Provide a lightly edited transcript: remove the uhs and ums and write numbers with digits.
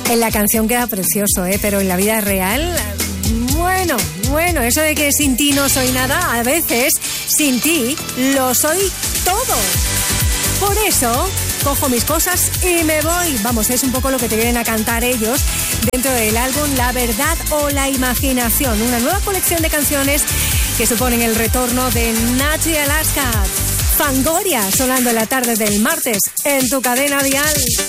En la canción queda precioso, pero en la vida real, bueno, eso de que sin ti no soy nada, a veces sin ti lo soy todo. Por eso cojo mis cosas y me voy. Vamos, es un poco lo que te vienen a cantar ellos dentro del álbum La Verdad o la Imaginación, una nueva colección de canciones que suponen el retorno de Nacho y Alaska. Fangoria sonando en la tarde del martes en tu cadena dial.